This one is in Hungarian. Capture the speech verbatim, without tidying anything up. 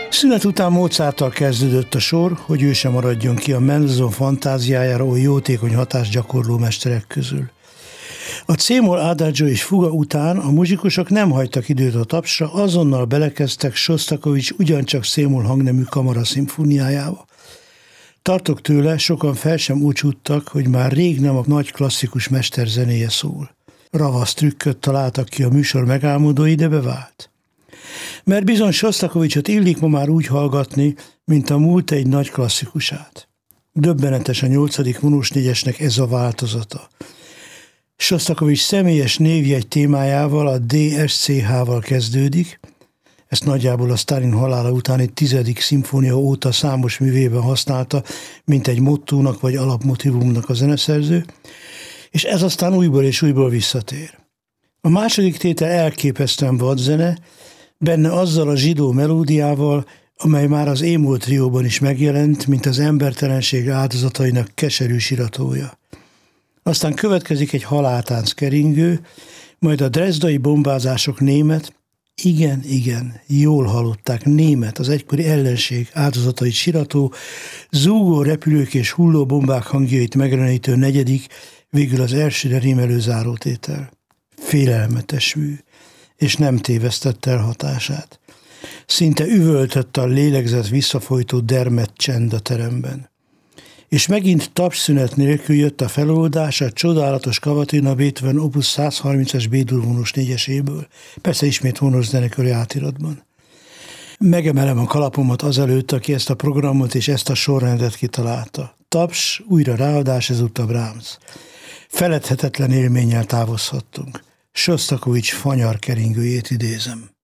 Szünet után Mozarttal kezdődött a sor, hogy ő sem maradjon ki a Mendelssohn fantáziájára oly jótékony hatást gyakorló mesterek közül. A C-moll adagio és fuga után a muzsikusok nem hagytak időt a tapsra, azonnal belekezdtek Sostakovich ugyancsak C-moll hangnemű kamaraszimfóniájába. Tartok tőle, sokan fel sem úgy csúttak, hogy már rég nem a nagy klasszikus mester zenéje szól. Ravasz trükköt találtak ki a műsor megálmodói, de bevált. Mert bizony Sostakovichot illik ma már úgy hallgatni, mint a múlt egy nagy klasszikusát. Döbbenetes a nyolcadik vonós négyesnek ez a változata. Sostakovich személyes névjegy témájával, a dé es cé há-val kezdődik, ezt nagyjából a Sztálin halála utáni tizedik szimfónia óta számos művében használta, mint egy mottónak vagy alapmotívumnak a zeneszerző, és ez aztán újból és újból visszatér. A második tétel elképesztően vad zene, benne azzal a zsidó melódiával, amely már az E-moll trióban is megjelent, mint az embertelenség áldozatainak keserű siratója. Aztán következik egy haláltánc keringő, majd a drezdai bombázások német, igen, igen, jól hallották, német, az egykori ellenség áldozatait sirató, zúgó repülők és hulló bombák hangjait megjelenítő negyedik, végül az elsőre rímelő zárótétel. Félelmetes mű, és nem tévesztette el hatását. Szinte üvöltött a lélegzet visszafolytó dermedt csend a teremben. És megint tapsszünet nélkül jött a feloldás a csodálatos Kavatina Beethoven opus százharmincas B-dur vonós négyeséből, persze ismét vonós zenekari átiratban. Megemelem a kalapomat azelőtt, aki ezt a programot és ezt a sorrendet kitalálta. Taps, újra ráadás, ezúttal Brahms. Feledhetetlen élménnyel távozhattunk. Sostakovich fanyar keringőjét idézem.